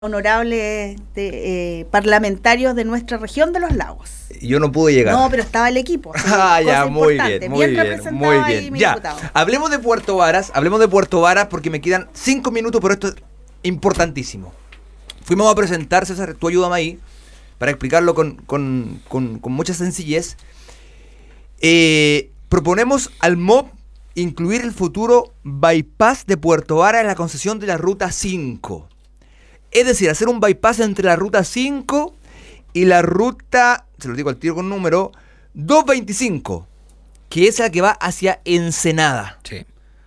honorables parlamentarios de nuestra región de los lagos. Yo no pude llegar. No, pero estaba el equipo. Ya, muy bien, muy bien, muy bien. Ya, hablemos de Puerto Varas porque me quedan 5 minutos, pero esto es importantísimo. Fuimos a presentar, César, tú ayúdame ahí, para explicarlo con mucha sencillez. Proponemos al MOB incluir el futuro bypass de Puerto Varas en la concesión de la Ruta 5. Es decir, hacer un bypass entre la Ruta 5 y la Ruta, se lo digo al tiro con número, 225, que es la que va hacia Ensenada. Sí.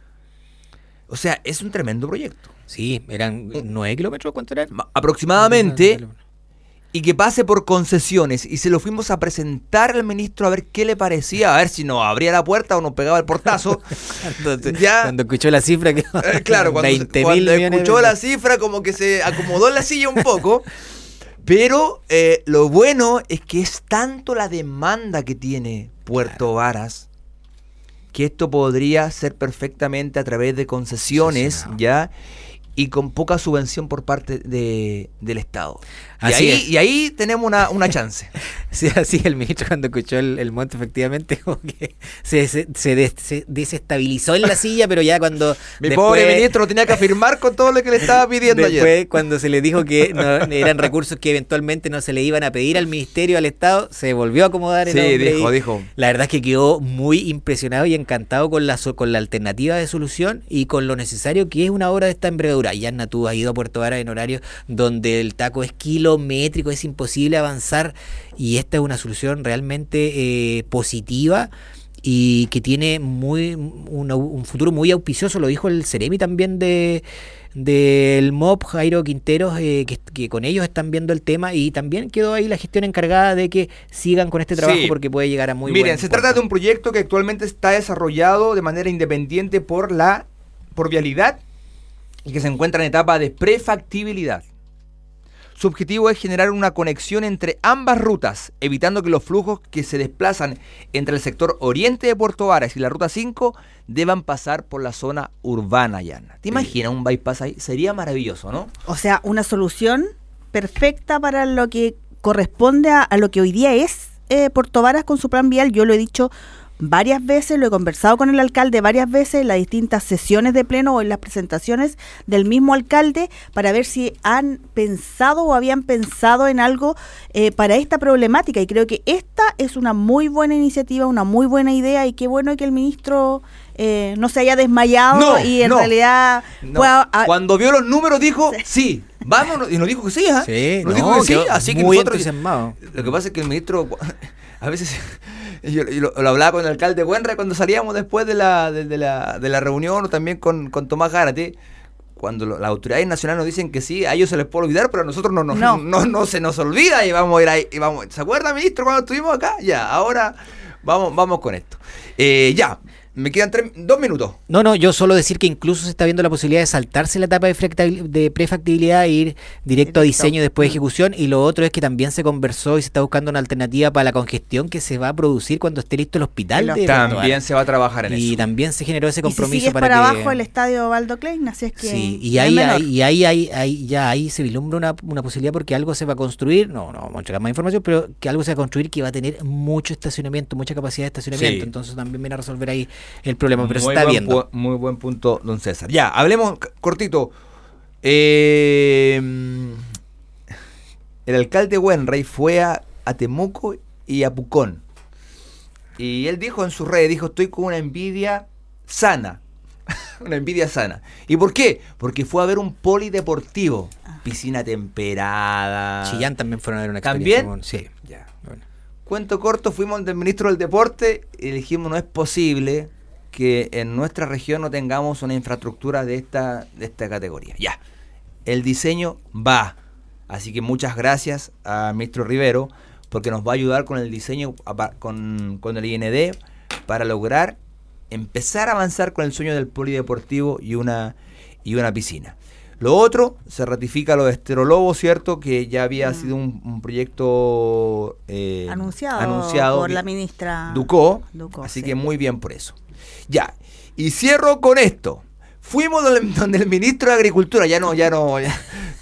O sea, es un tremendo proyecto. Sí, eran 9 kilómetros, ¿cuánto eran? Aproximadamente, y que pase por concesiones. Y se lo fuimos a presentar al ministro a ver qué le parecía, a ver si nos abría la puerta o nos pegaba el portazo. Cuando escuchó la cifra que claro, cuando escuchó la cifra como que se acomodó en la silla un poco. Pero lo bueno es que es tanto la demanda que tiene Puerto Varas que esto podría ser perfectamente a través de concesiones, ¿ya? Y con poca subvención por parte del Estado. Y ahí tenemos una chance. Sí, así el ministro cuando escuchó el monto efectivamente como que se desestabilizó en la silla, pero ya cuando... Pobre ministro lo tenía que afirmar con todo lo que le estaba pidiendo después, ayer. Cuando se le dijo que no, eran recursos que eventualmente no se le iban a pedir al ministerio, al Estado, se volvió a acomodar el hombre. Sí, dijo. La verdad es que quedó muy impresionado y encantado con la alternativa de solución y con lo necesario que es una obra de esta envergadura. Yanna, tú has ido a Puerto Varas en horarios donde el taco es kilométrico, es imposible avanzar, y esta es una solución realmente positiva y que tiene un futuro muy auspicioso. Lo dijo el Ceremi también del MOB, Jairo Quinteros, que con ellos están viendo el tema, y también quedó ahí la gestión encargada de que sigan con este trabajo, porque puede llegar a muy buen Miren, se trata de un proyecto que actualmente está desarrollado de manera independiente por Vialidad y que se encuentra en etapa de prefactibilidad. Su objetivo es generar una conexión entre ambas rutas, evitando que los flujos que se desplazan entre el sector oriente de Puerto Varas y la Ruta 5 deban pasar por la zona urbana, Yanna. ¿Te imaginas un bypass ahí? Sería maravilloso, ¿no? O sea, una solución perfecta para lo que corresponde a lo que hoy día es Puerto Varas con su plan vial. Yo lo he dicho varias veces, lo he conversado con el alcalde varias veces en las distintas sesiones de pleno o en las presentaciones del mismo alcalde, para ver si han pensado o habían pensado en algo para esta problemática, y creo que esta es una muy buena iniciativa, una muy buena idea, y qué bueno que el ministro no se haya desmayado realidad pueda... Cuando vio los números dijo sí, vámonos, y nos dijo que sí, dijo que sí, así que muy nosotros... entusiasmado. Lo que pasa es que el ministro a veces... Yo lo hablaba con el alcalde Buenra cuando salíamos después de la reunión, o también con Tomás Gárate, cuando las autoridades nacionales nos dicen que sí, a ellos se les puede olvidar, pero a nosotros no se nos olvida, y vamos a ir ahí. ¿Se acuerda, ministro, cuando estuvimos acá? Ya, ahora vamos con esto. Me quedan 2 minutos. No, yo solo decir que incluso se está viendo la posibilidad de saltarse la etapa de prefactibilidad e ir directo a diseño y después ejecución, y lo otro es que también se conversó y se está buscando una alternativa para la congestión que se va a producir cuando esté listo el hospital. También se va a trabajar en eso. Y también se generó ese compromiso. Y si para abajo el estadio Valdo Klein, así es que... Sí, y ahí se vislumbra una posibilidad, porque algo se va a construir, no vamos a checar más información, pero que algo se va a construir que va a tener mucho estacionamiento, mucha capacidad de estacionamiento, entonces también viene a resolver ahí el problema, pero se está viendo. Muy buen punto, don César. Ya, hablemos cortito. El alcalde Wenrey fue a Temuco y a Pucón. Y él dijo en sus redes, estoy con una envidia sana. Una envidia sana. ¿Y por qué? Porque fue a ver un polideportivo. Piscina temperada. Chillán también fueron a ver una experiencia. ¿También? Sí, ya. Bueno. Cuento corto, fuimos del ministro del Deporte y dijimos, no es posible que en nuestra región no tengamos una infraestructura de esta categoría. Ya, el diseño va. Así que muchas gracias al ministro Rivero, porque nos va a ayudar con el diseño, con el IND, para lograr empezar a avanzar con el sueño del polideportivo y una piscina. Lo otro, se ratifica lo de Esterolobo, ¿cierto? Que ya había sido un proyecto anunciado por la ministra Ducó, así que muy bien por eso. Ya, y cierro con esto. Fuimos donde el ministro de Agricultura,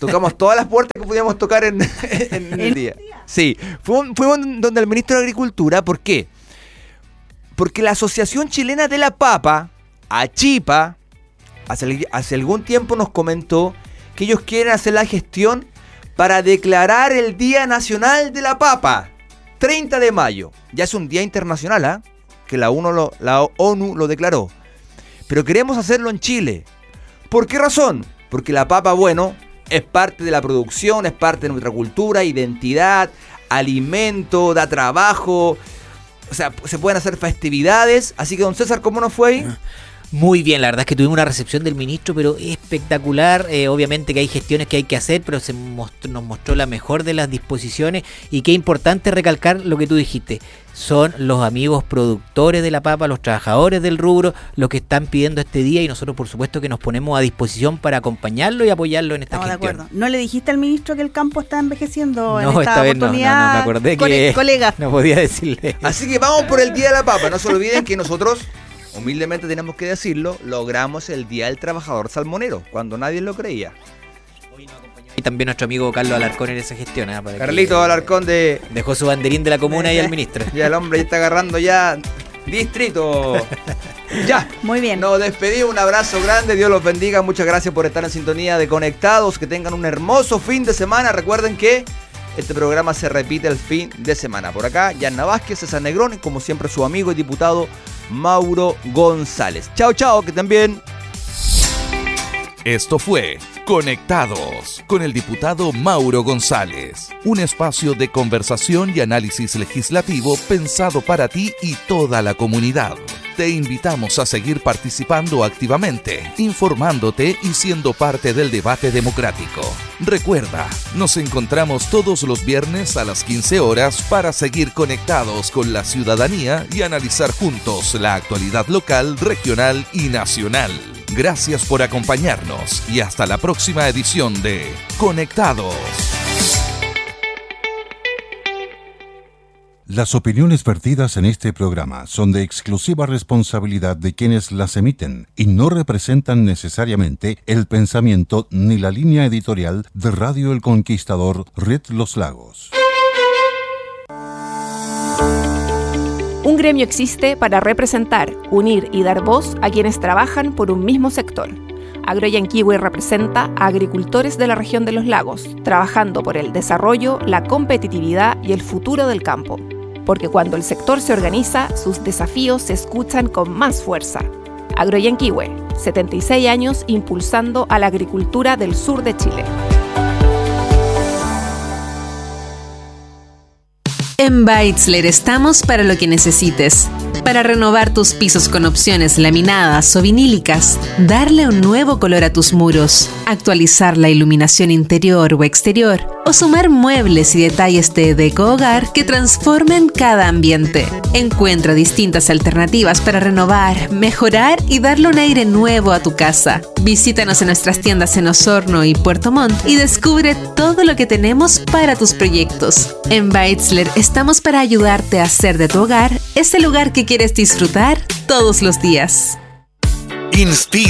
Tocamos todas las puertas que podíamos tocar en el día. Sí, fuimos donde el ministro de Agricultura. ¿Por qué? Porque la Asociación Chilena de la Papa, ACHIPA, hace algún tiempo nos comentó que ellos quieren hacer la gestión para declarar el Día Nacional de la Papa, 30 de mayo. Ya es un día internacional, ¿ah? Que la ONU lo declaró. Pero queremos hacerlo en Chile. ¿Por qué razón? Porque la papa, bueno, es parte de la producción, es parte de nuestra cultura, identidad, alimento, da trabajo. O sea, se pueden hacer festividades. Así que, don César, ¿cómo nos fue ahí? Muy bien, la verdad es que tuvimos una recepción del ministro, pero espectacular. Obviamente que hay gestiones que hay que hacer, pero nos mostró la mejor de las disposiciones. Y qué importante recalcar lo que tú dijiste. Son los amigos productores de la papa, los trabajadores del rubro, los que están pidiendo este día, y nosotros por supuesto que nos ponemos a disposición para acompañarlo y apoyarlo en esta gestión. De acuerdo. ¿No le dijiste al ministro que el campo está envejeciendo en esta vez oportunidad? No, me acordé que colega. No podía decirle. Así que vamos por el Día de la Papa. No se olviden que nosotros, humildemente tenemos que decirlo, logramos el Día del Trabajador Salmonero, cuando nadie lo creía. Y también nuestro amigo Carlos Alarcón en esa gestión. Carlito Alarcón dejó su banderín de la comuna y al ministro. Ya el hombre está agarrando ya distrito. Ya. Muy bien. Nos despedimos, un abrazo grande, Dios los bendiga. Muchas gracias por estar en sintonía de Conectados. Que tengan un hermoso fin de semana. Recuerden que este programa se repite el fin de semana. Por acá, Yanna Vázquez, César Negrón y como siempre su amigo y diputado Mauro González. Chao, chao, que estén bien. Esto fue Conectados con el diputado Mauro González, un espacio de conversación y análisis legislativo pensado para ti y toda la comunidad. Te invitamos a seguir participando activamente, informándote y siendo parte del debate democrático. Recuerda, nos encontramos todos los viernes a las 15 horas para seguir conectados con la ciudadanía y analizar juntos la actualidad local, regional y nacional. Gracias por acompañarnos y hasta la próxima edición de Conectados. Las opiniones vertidas en este programa son de exclusiva responsabilidad de quienes las emiten y no representan necesariamente el pensamiento ni la línea editorial de Radio El Conquistador, Red Los Lagos. Un gremio existe para representar, unir y dar voz a quienes trabajan por un mismo sector. Agroyanquihue representa a agricultores de la región de los lagos, trabajando por el desarrollo, la competitividad y el futuro del campo. Porque cuando el sector se organiza, sus desafíos se escuchan con más fuerza. Agroyanquihue, 76 años impulsando a la agricultura del sur de Chile. En Beitzler estamos para lo que necesites. Para renovar tus pisos con opciones laminadas o vinílicas, darle un nuevo color a tus muros, actualizar la iluminación interior o exterior, o sumar muebles y detalles de deco-hogar que transformen cada ambiente. Encuentra distintas alternativas para renovar, mejorar y darle un aire nuevo a tu casa. Visítanos en nuestras tiendas en Osorno y Puerto Montt y descubre todo lo que tenemos para tus proyectos. En Beitzler estamos para ayudarte a hacer de tu hogar ese lugar que quieres disfrutar todos los días. Inspira.